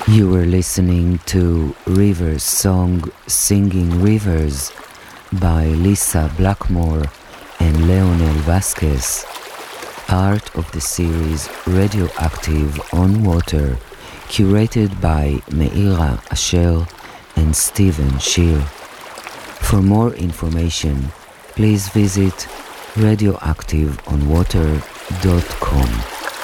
You were listening to Rivers song Singing Rivers by Lisa Blackmore and Leonel Vasquez, part of the series Radioactive on Water, curated by Meira Asher and Stephen Shear. For more information, please visit radioactiveonwater.com.